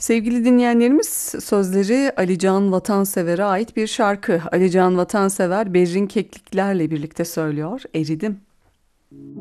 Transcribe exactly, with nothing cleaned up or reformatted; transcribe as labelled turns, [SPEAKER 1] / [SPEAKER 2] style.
[SPEAKER 1] Sevgili dinleyenlerimiz, sözleri Ali Can Vatansever'e ait bir şarkı. Ali Can Vatansever Berrin Keklikler'le birlikte söylüyor. Eridim.